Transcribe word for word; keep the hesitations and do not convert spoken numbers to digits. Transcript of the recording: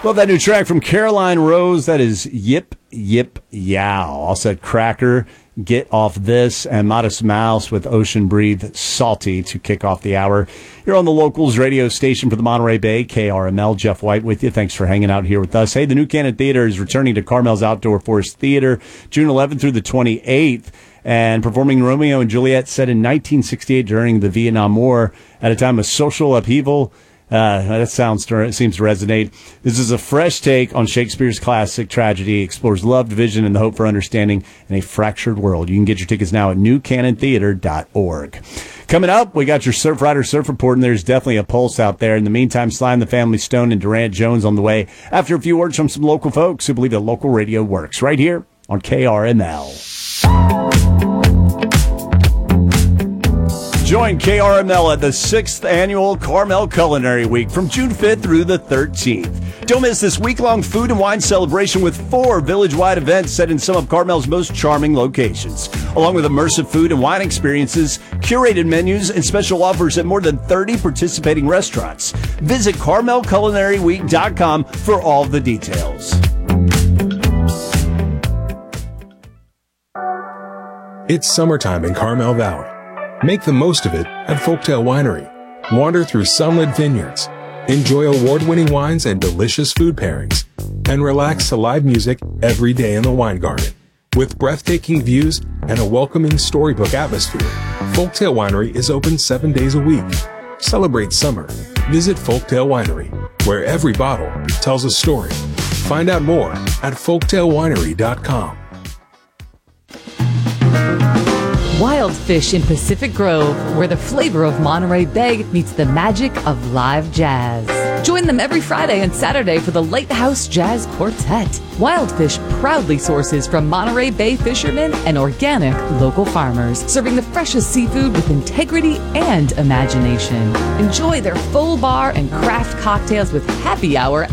Love that new track from Caroline Rose. That is Yip, Yip, Yow. Also had Cracker, Get Off This, and Modest Mouse with Ocean Breathe, Salty to kick off the hour. You're on the Locals radio station for the Monterey Bay, K R M L. Jeff White with you. Thanks for hanging out here with us. Hey, the New Cannon Theater is returning to Carmel's Outdoor Forest Theater June eleventh through the twenty-eighth. And performing Romeo and Juliet, set in nineteen sixty-eight during the Vietnam War at a time of social upheaval. Uh, that sounds seems to resonate. This is a fresh take on Shakespeare's classic tragedy, explores love, division, and the hope for understanding in a fractured world. You can get your tickets now at new cannon theater dot org. Coming up, we got your Surf Rider Surf Report, and there's definitely a pulse out there. In the meantime, Sly and the Family Stone and Durant Jones on the way after a few words from some local folks who believe that local radio works. Right here on K R M L. Join K R M L at the sixth Annual Carmel Culinary Week from June fifth through the thirteenth. Don't miss this week-long food and wine celebration with four village-wide events set in some of Carmel's most charming locations, along with immersive food and wine experiences, curated menus, and special offers at more than thirty participating restaurants. Visit carmel culinary week dot com for all the details. It's summertime in Carmel Valley. Make the most of it at Folktale Winery. Wander through sunlit vineyards, enjoy award-winning wines and delicious food pairings, and relax to live music every day in the wine garden. With breathtaking views and a welcoming storybook atmosphere, Folktale Winery is open seven days a week. Celebrate summer. Visit Folktale Winery, where every bottle tells a story. Find out more at folktale winery dot com. Wild Fish in Pacific Grove, where the flavor of Monterey Bay meets the magic of live jazz. Join them every Friday and Saturday for the Lighthouse Jazz Quartet. Wild Fish proudly sources from Monterey Bay fishermen and organic local farmers, serving the freshest seafood with integrity and imagination. Enjoy their full bar and craft cocktails with happy hour